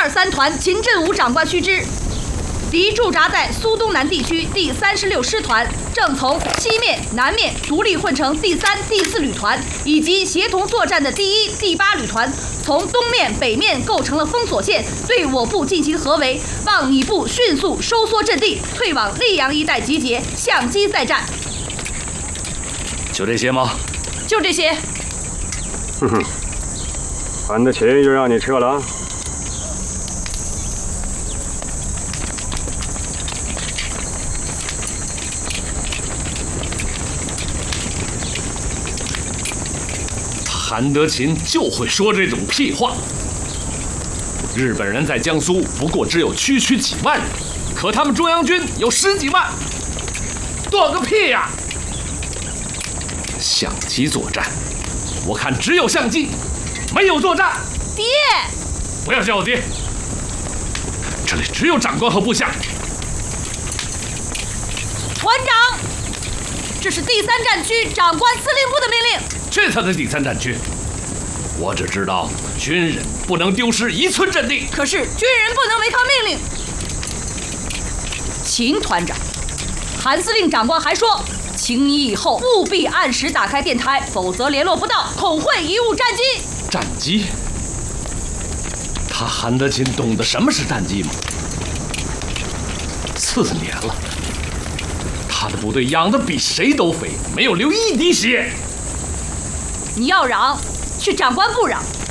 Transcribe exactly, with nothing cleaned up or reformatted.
二三团秦振武长官须知，敌驻扎在苏东南地区第三十六师团正从西面、南面独立混成第三、第四旅团，以及协同作战的第一、第八旅团，从东面、北面构成了封锁线，对我部进行合围，望你部迅速收缩阵地，退往溧阳一带集结，相机再战。 就这些吗？ 就这些。 哼哼，喊得起就让你撤了。 韩德勤就会说这种屁话。日本人在江苏不过只有区区几万人，可他们中央军有十几万，多个屁呀！相机作战，我看只有相机，没有作战。 爹， 不要叫我爹，这里只有长官和部下。 团长，这是第三战区长官司令部的命令。 去他的第三战区！我只知道军人不能丢失一寸阵地， 可是军人不能违抗命令。秦团长，韩司令长官还说，请你以后务必按时打开电台，否则联络不到，恐会贻误战机。 战机？他韩德勤懂得什么是战机吗？四年了，他的部队养得比谁都肥，没有流一滴血。 你要嚷，去长官部嚷。